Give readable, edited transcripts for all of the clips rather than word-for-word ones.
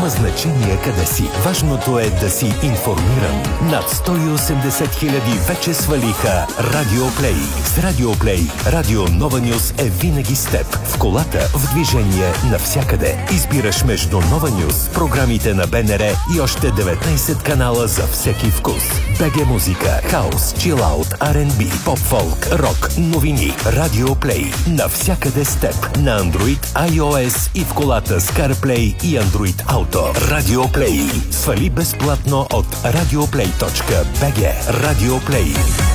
Няма значение къде си. Важното е да си информиран. Над 180 хиляди вече свалиха Радио Плей. С Радио Плей, Радио Нова Нюс е винаги с теб. В колата, в движение, навсякъде. Избираш между Нова Нюс, програмите на БНР и още 19 канала за всеки вкус. БГ музика, хаус, чилаут, R&B, поп-фолк, рок, новини. Радио Плей. Навсякъде с теб. На Android, iOS и в колата с CarPlay и Android Auto. Радио Плей. Свали безплатно от radioplay.bg. Радио Плей.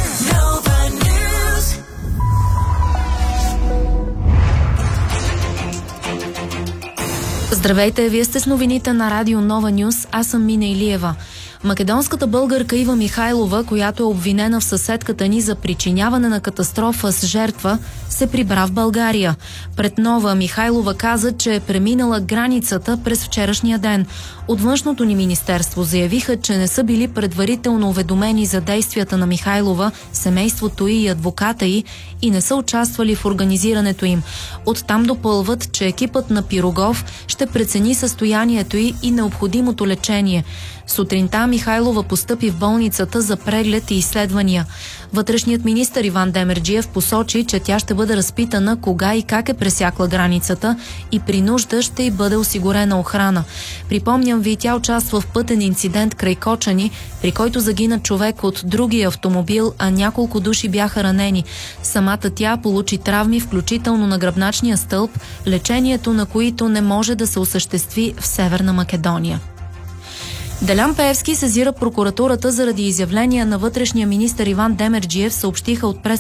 Здравейте, вие сте с новините на Радио Нова Нюс. Аз съм Мина Илиева. Македонската българка Ива Михайлова, която е обвинена в съседката ни за причиняване на катастрофа с жертва, се прибра в България. Пред Нова Михайлова каза, че е преминала границата през вчерашния ден. От външното ни министерство заявиха, че не са били предварително уведомени за действията на Михайлова, семейството й и адвоката й и не са участвали в организирането им. Оттам допълват, че екипът на Пирогов ще прецени състоянието й и необходимото лечение. Сутринта Михайлова постъпи в болницата за преглед и изследвания. Вътрешният министър Иван Демерджиев посочи, че тя ще бъде разпитана кога и как е пресякла границата и при нужда ще й бъде осигурена охрана. Припомням ви, тя участва в пътен инцидент край Кочани, при който загина човек от другия автомобил, а няколко души бяха ранени. Самата тя получи травми, включително на гръбначния стълб, лечението на които не може да се осъществи в Северна Македония. Делян Пеевски сезира прокуратурата заради изявления на вътрешния министър Иван Демерджиев, съобщиха от